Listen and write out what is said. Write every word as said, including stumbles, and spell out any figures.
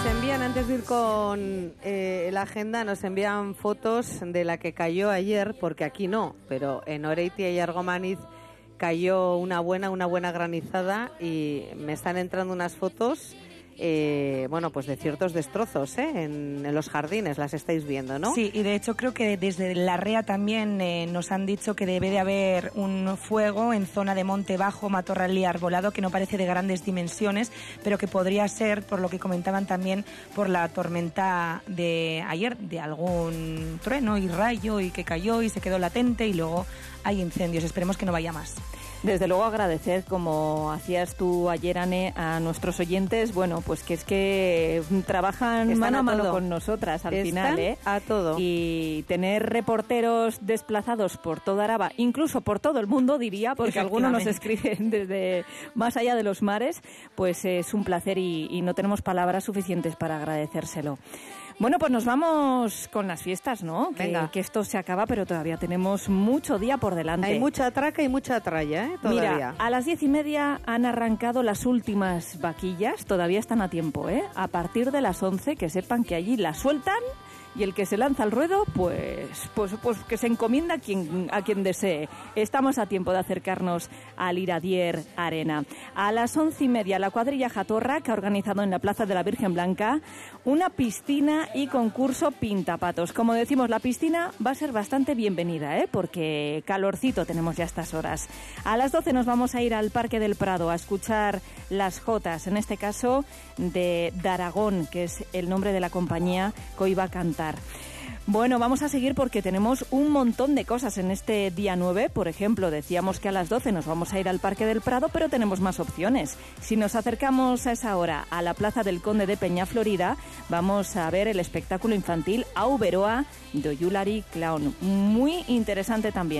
Nos envían, antes de ir con eh, la agenda, nos envían fotos de la que cayó ayer, porque aquí no, pero en Oreitia y Argomaniz cayó una buena, una buena granizada y me están entrando unas fotos, eh, bueno, pues de ciertos destrozos, ¿eh? En, en los jardines, las estáis viendo, ¿no? Sí, y de hecho creo que desde la REA también eh, nos han dicho que debe de haber un fuego en zona de Monte Bajo, Matorral y Arbolado, que no parece de grandes dimensiones, pero que podría ser, por lo que comentaban también, por la tormenta de ayer, de algún trueno y rayo y que cayó y se quedó latente y luego hay incendios. Esperemos que no vaya más. Desde luego agradecer, como hacías tú ayer, Ane, a nuestros oyentes, bueno, pues que es que trabajan mano a mano con nosotras al final, ¿eh? A todo. Y tener reporteros desplazados por toda Araba, incluso por todo el mundo, diría, porque algunos nos escriben desde más allá de los mares, pues es un placer y, y no tenemos palabras suficientes para agradecérselo. Bueno, pues nos vamos con las fiestas, ¿no? Venga. Que, que esto se acaba, pero todavía tenemos mucho día por delante. Hay mucha traca y mucha tralla, ¿eh? Todavía. Mira, a las diez y media han arrancado las últimas vaquillas, todavía están a tiempo, ¿eh? A partir de las once, que sepan que allí las sueltan y el que se lanza al ruedo, pues, pues, pues que se encomienda a quien, a quien desee. Estamos a tiempo de acercarnos al Iradier Arena. A las once y media, la cuadrilla Jatorra, que ha organizado en la Plaza de la Virgen Blanca una piscina y concurso pintapatos. Como decimos, la piscina va a ser bastante bienvenida, ¿eh? Porque calorcito tenemos ya a estas horas. A las doce nos vamos a ir al Parque del Prado a escuchar las jotas, en este caso de Daragón, que es el nombre de la compañía que hoy va a cantar. Bueno, vamos a seguir porque tenemos un montón de cosas en este día nueve. Por ejemplo, decíamos que a las doce nos vamos a ir al Parque del Prado, pero tenemos más opciones. Si nos acercamos a esa hora a la Plaza del Conde de Peñaflorida, vamos a ver el espectáculo infantil Auberoa de Oyulari Clown. Muy interesante también.